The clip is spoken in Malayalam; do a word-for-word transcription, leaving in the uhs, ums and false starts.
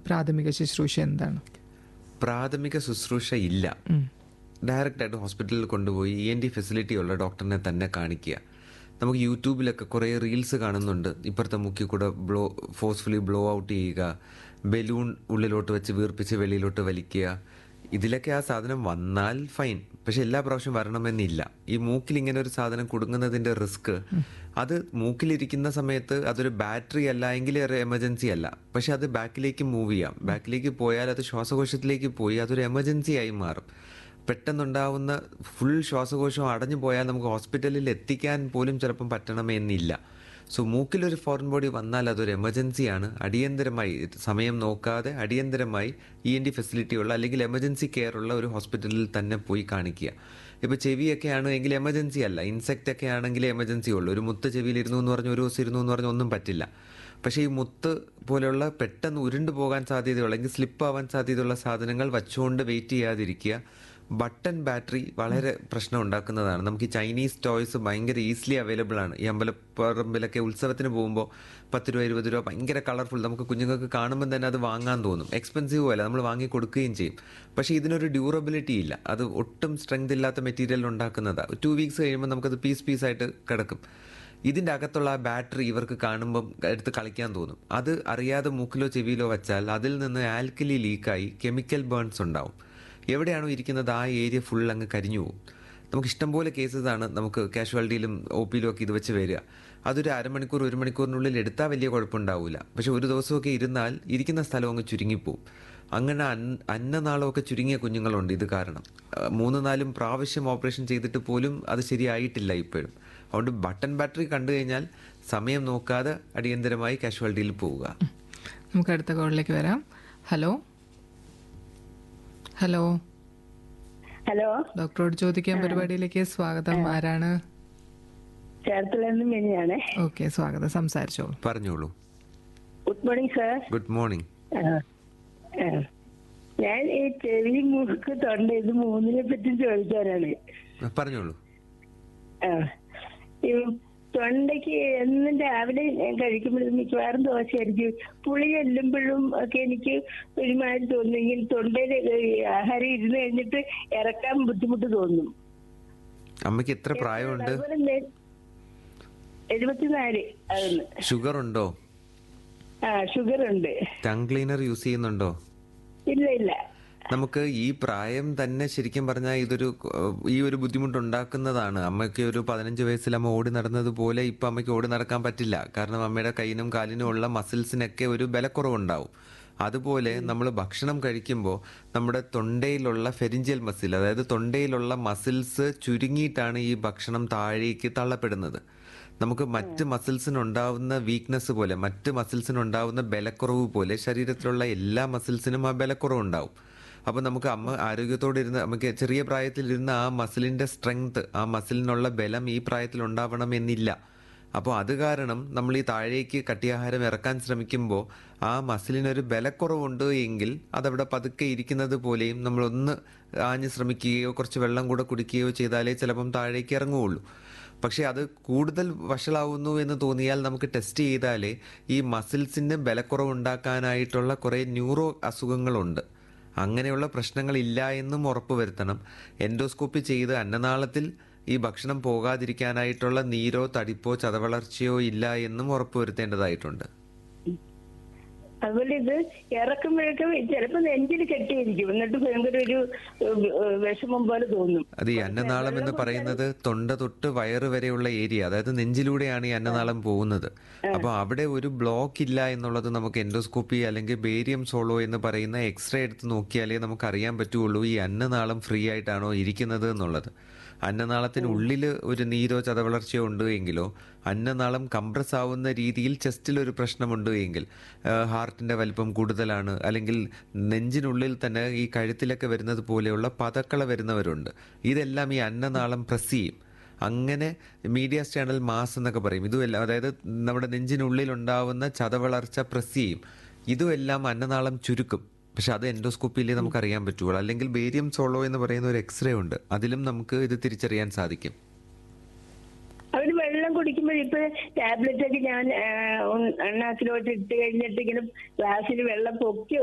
പ്രാഥമിക ശുശ്രൂഷ എന്താണ്? പ്രാഥമിക ശുശ്രൂഷ ഇല്ല. ഡയറക്റ്റായിട്ട് ഹോസ്പിറ്റലിൽ കൊണ്ടുപോയി ഇ എൻ ഡി ഫെസിലിറ്റി ഉള്ള ഡോക്ടറിനെ തന്നെ കാണിക്കുക. നമുക്ക് യൂട്യൂബിലൊക്കെ കുറേ റീൽസ് കാണുന്നുണ്ട്. ഇപ്പുറത്തെ മുക്കിൽ കൂടെ ബ്ലോ ഫോഴ്സ്ഫുള്ളി ബ്ലോ ഔട്ട് ചെയ്യുക, ബലൂൺ ഉള്ളിലോട്ട് വെച്ച് വീർപ്പിച്ച് വെളിയിലോട്ട് വലിക്കുക. ഇതിലൊക്കെ ആ സാധനം വന്നാൽ ഫൈൻ, പക്ഷെ എല്ലാ പ്രാവശ്യം വരണമെന്നില്ല. ഈ മൂക്കിൽ ഇങ്ങനെ ഒരു സാധനം കുടുങ്ങുന്നതിൻ്റെ റിസ്ക്, അത് മൂക്കിലിരിക്കുന്ന സമയത്ത് അതൊരു ബാറ്ററി അല്ല എങ്കിൽ ഒരു എമർജൻസി അല്ല, പക്ഷെ അത് ബാക്കിലേക്ക് മൂവ് ചെയ്യാം. ബാക്കിലേക്ക് പോയാൽ അത് ശ്വാസകോശത്തിലേക്ക് പോയി അതൊരു എമർജൻസി ആയി മാറും. പെട്ടെന്നുണ്ടാവുന്ന ഫുൾ ശ്വാസകോശം അടഞ്ഞു പോയാൽ നമുക്ക് ഹോസ്പിറ്റലിൽ എത്തിക്കാൻ പോലും ചിലപ്പം പറ്റണമെന്നില്ല. സോ മൂക്കിലൊരു ഫോറിൻ ബോഡി വന്നാൽ അതൊരു എമർജൻസിയാണ്. അടിയന്തരമായി, സമയം നോക്കാതെ അടിയന്തരമായി ഇ എൻ ഡി ഫെസിലിറ്റി ഉള്ള അല്ലെങ്കിൽ എമർജൻസി കെയർ ഉള്ള ഒരു ഹോസ്പിറ്റലിൽ തന്നെ പോയി കാണിക്കുക. ഇപ്പോൾ ചെവിയൊക്കെ ആണെങ്കിൽ എമർജൻസി അല്ല, ഇൻസെക്റ്റ് ഒക്കെ ആണെങ്കിൽ എമർജൻസി ഉള്ളൂ. ഒരു മുത്ത് ചെവിയിൽ ഇരുന്നു എന്ന് പറഞ്ഞ് ഒരു ദിവസം ഇരുന്നു എന്ന് പറഞ്ഞാൽ ഒന്നും പറ്റില്ല. പക്ഷേ ഈ മുത്ത് പോലെയുള്ള പെട്ടെന്ന് ഉരുണ്ടു പോകാൻ സാധ്യതയുള്ള അല്ലെങ്കിൽ സ്ലിപ്പ് ആവാൻ സാധ്യതയുള്ള സാധനങ്ങൾ വച്ചുകൊണ്ട് വെയിറ്റ് ചെയ്യാതിരിക്കുക. ബട്ടൺ ബാറ്ററി വളരെ പ്രശ്നം ഉണ്ടാക്കുന്നതാണ്. നമുക്ക് ഈ ചൈനീസ് ടോയ്സ് ഭയങ്കര ഈസിലി അവൈലബിൾ ആണ്. ഈ അമ്പലപ്പറമ്പിലൊക്കെ ഉത്സവത്തിന് പോകുമ്പോൾ പത്ത് രൂപ ഇരുപത് രൂപ ഭയങ്കര കളർഫുൾ, നമുക്ക് കുഞ്ഞുങ്ങൾക്ക് കാണുമ്പോൾ തന്നെ അത് വാങ്ങാൻ തോന്നും. എക്സ്പെൻസീവ് അല്ല, നമ്മൾ വാങ്ങി കൊടുക്കുകയും ചെയ്യും. പക്ഷേ ഇതിനൊരു ഡ്യൂറബിലിറ്റി ഇല്ല. അത് ഒട്ടും സ്ട്രെങ്ത് ഇല്ലാത്ത മെറ്റീരിയൽ ഉണ്ടാക്കുന്നതാണ്. ടു വീക്സ് കഴിയുമ്പോൾ നമുക്കത് പീസ് പീസായിട്ട് കിടക്കും. ഇതിൻ്റെ അകത്തുള്ള ആ ബാറ്ററി ഇവർക്ക് കാണുമ്പം എടുത്ത് കളിക്കാൻ തോന്നും. അത് അറിയാതെ മൂക്കിലോ ചെവിയിലോ വെച്ചാൽ അതിൽ നിന്ന് ആൽക്കലി ലീക്കായി കെമിക്കൽ ബേൺസ് ഉണ്ടാവും. എവിടെയാണോ ഇരിക്കുന്നത് ആ ഏരിയ ഫുൾ അങ്ങ് കരിഞ്ഞു പോകും. നമുക്ക് ഇഷ്ടംപോലെ കേസസ് ആണ് നമുക്ക് കാഷ്വാലിറ്റിയിലും ഒ പിയിലും ഒക്കെ ഇത് വെച്ച് വരിക. അതൊരു അരമണിക്കൂർ ഒരു മണിക്കൂറിനുള്ളിൽ എടുത്താൽ വലിയ കുഴപ്പമുണ്ടാവില്ല. പക്ഷെ ഒരു ദിവസമൊക്കെ ഇരുന്നാൽ ഇരിക്കുന്ന സ്ഥലം അങ്ങ് ചുരുങ്ങിപ്പോവും. അങ്ങനെ അന്ന അന്നനാളമൊക്കെ ചുരുങ്ങിയ കുഞ്ഞുങ്ങളുണ്ട് ഇത് കാരണം. മൂന്ന് നാലും പ്രാവശ്യം ഓപ്പറേഷൻ ചെയ്തിട്ട് പോലും അത് ശരിയായിട്ടില്ല ഇപ്പോഴും. അതുകൊണ്ട് ബട്ടൺ ബാറ്ററി കണ്ടു കഴിഞ്ഞാൽ സമയം നോക്കാതെ അടിയന്തരമായി കാഷ്വാലിറ്റിയിൽ പോവുക. നമുക്ക് അടുത്ത കോളിലേക്ക് വരാം. ഹലോ ഹലോ ഹലോ, ഡോക്ടറോട് ചോദിക്കാൻ പരിപാടിയിലേക്ക് സ്വാഗതം. ആരാണ്? ചേർത്തലെന്ന് മിനിയാണേ. ഓക്കെ, സ്വാഗതം, സംസാരിച്ചോളൂ. പറഞ്ഞോളൂ. Good morning sir. Good morning. ഞാൻ ഈ ചെവി, മൂക്ക്, തൊണ്ട ഇത് മൂന്നിനെ പറ്റി ചോദിക്കാനാണ്. പറഞ്ഞോളൂ. ആ, ഈ തൊണ്ടയ്ക്ക് എന്നും രാവിലെ ഞാൻ കഴിക്കുമ്പോഴും മിക്കവാറും ദോശയായിരിക്കും. പുളി ചെല്ലുമ്പോഴും ഒക്കെ എനിക്ക് ഒരുമാതിരി തോന്നും. ഇങ്ങനെ തൊണ്ടയിൽ ആഹാരം ഇരുന്ന് കഴിഞ്ഞിട്ട് ഇറക്കാൻ ബുദ്ധിമുട്ട് തോന്നും. അമ്മയ്ക്ക് എത്ര പ്രായമുണ്ട്? എഴുപത്തിനാല്. അതൊന്ന് ഷുഗർ ഉണ്ടോ? ആ, ഷുഗർ ഉണ്ട്. ടങ് ക്ലീനർ യൂസ് ചെയ്യുന്നുണ്ടോ? ഇല്ല ഇല്ല. നമുക്ക് ഈ പ്രായം തന്നെ ശരിക്കും പറഞ്ഞാൽ ഇതൊരു ഈ ഒരു ബുദ്ധിമുട്ടുണ്ടാക്കുന്നതാണ്. അമ്മയ്ക്ക് ഒരു പതിനഞ്ച് വയസ്സിൽ അമ്മ ഓടി നടന്നതുപോലെ ഇപ്പം അമ്മയ്ക്ക് ഓടി നടക്കാൻ പറ്റില്ല. കാരണം അമ്മയുടെ കൈയിനും കാലിനും ഉള്ള മസിൽസിനൊക്കെ ഒരു ബലക്കുറവുണ്ടാവും. അതുപോലെ നമ്മൾ ഭക്ഷണം കഴിക്കുമ്പോൾ നമ്മുടെ തൊണ്ടയിലുള്ള ഫെരിഞ്ചിയൽ മസിൽ, അതായത് തൊണ്ടയിലുള്ള മസിൽസ് ചുരുങ്ങിയിട്ടാണ് ഈ ഭക്ഷണം താഴേക്ക് തള്ളപ്പെടുന്നത്. നമുക്ക് മറ്റ് മസിൽസിനുണ്ടാവുന്ന വീക്ക്നെസ് പോലെ, മറ്റ് മസിൽസിനുണ്ടാവുന്ന ബലക്കുറവ് പോലെ ശരീരത്തിലുള്ള എല്ലാ മസിൽസിനും ആ ബലക്കുറവുണ്ടാവും. അപ്പോൾ നമുക്ക് അമ്മ ആരോഗ്യത്തോടെ ഇരുന്ന് നമുക്ക് ചെറിയ പ്രായത്തിലിരുന്ന ആ മസിലിൻ്റെ സ്ട്രെങ്ത്, ആ മസിലിനുള്ള ബലം ഈ പ്രായത്തിൽ ഉണ്ടാവണം എന്നില്ല. അപ്പോൾ അത് കാരണം നമ്മൾ ഈ താഴേക്ക് കട്ടിയാഹാരം ഇറക്കാൻ ശ്രമിക്കുമ്പോൾ ആ മസിലിനൊരു ബലക്കുറവുണ്ട് എങ്കിൽ അതവിടെ പതുക്കെ ഇരിക്കുന്നത് പോലെയും നമ്മളൊന്ന് ആഞ്ഞ് ശ്രമിക്കുകയോ കുറച്ച് വെള്ളം കൂടെ കുടിക്കുകയോ ചെയ്താലേ ചിലപ്പം താഴേക്ക് ഇറങ്ങുകയുള്ളൂ. പക്ഷേ അത് കൂടുതൽ വഷളാവുന്നു എന്ന് തോന്നിയാൽ നമുക്ക് ടെസ്റ്റ് ചെയ്താലേ ഈ മസിൽസിന് ബലക്കുറവുണ്ടാക്കാനായിട്ടുള്ള കുറേ ന്യൂറോ അസുഖങ്ങളുണ്ട്. അങ്ങനെയുള്ള പ്രശ്നങ്ങളില്ല എന്നും ഉറപ്പുവരുത്തണം. എൻഡോസ്കോപ്പി ചെയ്ത് അന്നനാളത്തിൽ ഈ ഭക്ഷണം പോകാതിരിക്കാനായിട്ടുള്ള നീരോ തടിപ്പോ ചതവളർച്ചയോ ഇല്ല എന്നും ഉറപ്പുവരുത്തേണ്ടതായിട്ടുണ്ട്. അതുപോലെ ഇത് ഇറക്കുമ്പോഴൊക്കെ ചിലപ്പോൾ നെഞ്ചിൽ കെട്ടിയിരിക്കും, എന്നിട്ട് ഭയങ്കര ഒരു വിഷമം പോലെ തോന്നും. അത് ഈ അന്നനാളം എന്ന് പറയുന്നത് തൊണ്ട തൊട്ട് വയറ് വരെയുള്ള ഏരിയ, അതായത് നെഞ്ചിലൂടെയാണ് ഈ അന്നനാളം പോകുന്നത്. അപ്പോൾ അവിടെ ഒരു ബ്ലോക്ക് ഇല്ല എന്നുള്ളത് നമുക്ക് എൻഡോസ്കോപ്പി അല്ലെങ്കിൽ ബേരിയം സോളോ എന്ന് പറയുന്ന എക്സ്റേ എടുത്ത് നോക്കിയാലേ നമുക്ക് അറിയാൻ പറ്റുള്ളൂ ഈ അന്നനാളം ഫ്രീ ആയിട്ടാണോ ഇരിക്കുന്നത് എന്നുള്ളത്. അന്നനാളത്തിനുള്ളിൽ ഒരു നീരോ ചതവളർച്ചയോ ഉണ്ട് എങ്കിലോ, അന്നനാളം കംപ്രസ് ആവുന്ന രീതിയിൽ ചെസ്റ്റിലൊരു പ്രശ്നമുണ്ട് എങ്കിൽ, ഹാർട്ടിൻ്റെ വലിപ്പം കൂടുതലാണ്, അല്ലെങ്കിൽ നെഞ്ചിനുള്ളിൽ തന്നെ ഈ കഴുത്തിലൊക്കെ വരുന്നത് പോലെയുള്ള പതക്കള വരുന്നവരുണ്ട്, ഇതെല്ലാം ഈ അന്നനാളം പ്രസ് ചെയ്യും. അങ്ങനെ മീഡിയ ചാനൽ മാസ് എന്നൊക്കെ പറയും. ഇതുമെല്ലാം, അതായത് നമ്മുടെ നെഞ്ചിനുള്ളിൽ ഉണ്ടാവുന്ന ചതവളർച്ച പ്രസ് ചെയ്യും. ഇതുമെല്ലാം അന്നനാളം ചുരുക്കും. പക്ഷെ അത് എൻഡോസ്കോപ്പിയിലേ നമുക്ക് അറിയാൻ പറ്റുള്ളൂ. അല്ലെങ്കിൽ ബേരിയം സോളോ എന്ന് പറയുന്ന ഒരു എക്സ്റേ ഉണ്ട്, അതിലും നമുക്ക് ഇത് തിരിച്ചറിയാൻ സാധിക്കും. അവര് വെള്ളം കുടിക്കുമ്പോൾ ഇപ്പൊ ടാബ്ലറ്റ് ഒക്കെ ഞാൻ എണ്ണാക്കിലോട്ട് ഇട്ട് കഴിഞ്ഞിട്ട് ഇങ്ങനെ ഗ്ലാസ്സിൽ വെള്ളം പൊക്കി